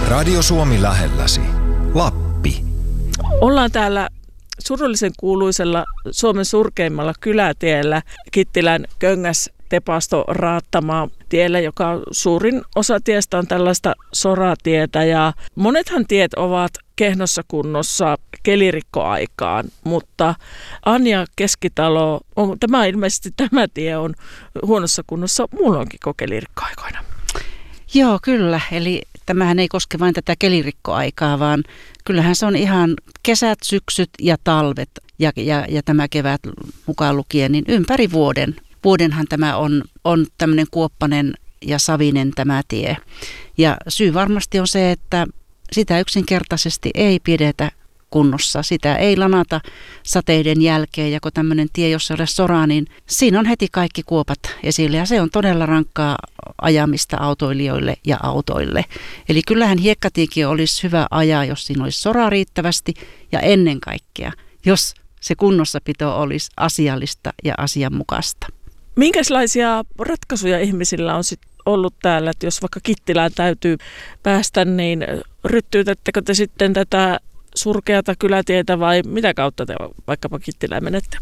Radio Suomi lähelläsi. Lappi. Ollaan täällä surullisen kuuluisella Suomen surkeimmalla kylätiellä Kittilän Köngäs-Tepasto Raattamaa tiellä, joka suurin osa tiestä on tällaista soratietä. Ja monethan tiet ovat kehnossa kunnossa kelirikkoaikaan, mutta Anja Keskitalo, tämä tie on huonossa kunnossa muulloinkin kuin kelirikkoaikoina. Joo, kyllä. Eli tämähän ei koske vain tätä kelirikkoaikaa, vaan kyllähän se on ihan kesät, syksyt ja talvet ja tämä kevät mukaan lukien, niin ympäri vuoden. Vuodenhan tämä on tämmöinen kuoppainen ja savinen tämä tie. Ja syy varmasti on se, että sitä yksinkertaisesti ei pidetä kunnossa. Sitä ei lanata sateiden jälkeen, ja kun tämmöinen tie, jos ei ole soraa, niin siinä on heti kaikki kuopat esille, ja se on todella rankkaa ajamista autoilijoille ja autoille. Eli kyllähän hiekkatiekin olisi hyvä ajaa, jos siinä olisi soraa riittävästi, ja ennen kaikkea, jos se kunnossapito olisi asiallista ja asianmukaista. Minkälaisia ratkaisuja ihmisillä on sitten ollut täällä, että jos vaikka Kittilään täytyy päästä, niin ryttyytättekö te sitten tätä surkeata kylätietä vai mitä kautta te vaikkapa Kittilään menette,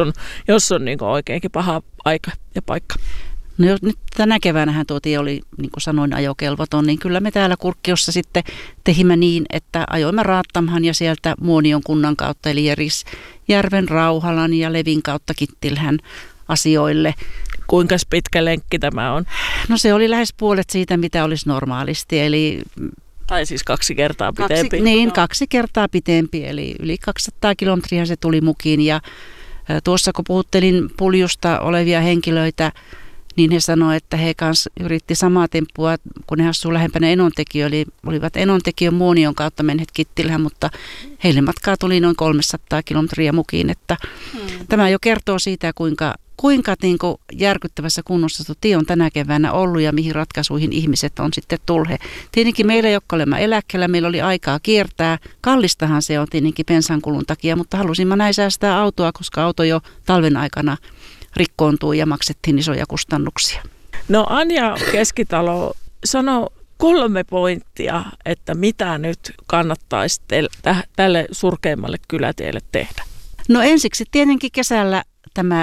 jos on niin oikeinkin paha aika ja paikka? No nyt tänä keväänähän tuo tie oli, niin kuin sanoin, ajokelvoton, niin kyllä me täällä Kurkkiossa sitten tehimme niin, että ajoimme Raattamhan ja sieltä Muonion kunnan kautta, eli Järisjärven, Rauhalan ja Levin kautta Kittilään asioille. Kuinka pitkä lenkki tämä on? No se oli lähes puolet siitä, mitä olisi normaalisti, eli tai siis 2 kertaa pitempi. Niin, 2 kertaa pitempi, eli yli 200 kilometriä se tuli mukiin. Ja tuossa kun puhuttelin puljusta olevia henkilöitä, niin he sanoivat, että he kanssa yritti samaa temppua, kun he asuivat lähempänä Enontekiö, eli olivat Enontekiön Muonion kautta menneet Kittilään, mutta heille matkaa tuli noin 300 kilometriä mukiin. Että tämä jo kertoo siitä, kuinka niin kuin järkyttävässä kunnossa tuo tie on tänä keväänä ollut ja mihin ratkaisuihin ihmiset on sitten tulleet. Tietenkin meillä, jotka olemme eläkkeellä, meillä oli aikaa kiertää. Kallistahan se on tietenkin bensankulun takia, mutta halusimme näin säästää autoa, koska auto jo talven aikana rikkoontui ja maksettiin isoja kustannuksia. No Anja Keskitalo, sano 3 pointtia, että mitä nyt kannattaisi tälle surkeimmalle kylätielle tehdä? No ensiksi tietenkin kesällä tämä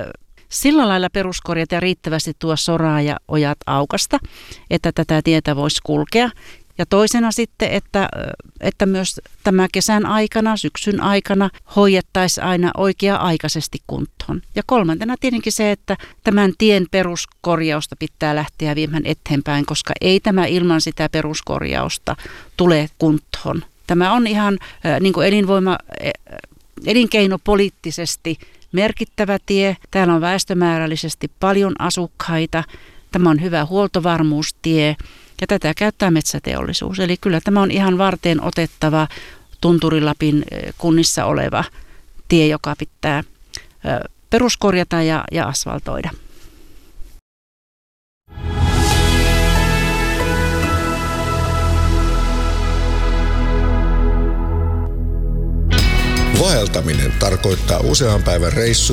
sillä lailla peruskorjata ja riittävästi tuo soraa ja ojat aukasta, että tätä tietä voisi kulkea. Ja toisena sitten, että myös tämä kesän aikana, syksyn aikana hoidettaisiin aina oikea-aikaisesti kuntoon. Ja kolmantena tietenkin se, että tämän tien peruskorjausta pitää lähteä viemään eteenpäin, koska ei tämä ilman sitä peruskorjausta tule kuntoon. Tämä on ihan niin kuin elinkeinopoliittisesti merkittävä tie. Täällä on väestömäärällisesti paljon asukkaita. Tämä on hyvä huoltovarmuustie ja tätä käyttää metsäteollisuus. Eli kyllä tämä on ihan varteen otettava Tunturi-Lapin kunnissa oleva tie, joka pitää peruskorjata ja asfaltoida. Vaeltaminen tarkoittaa usean päivän reissuja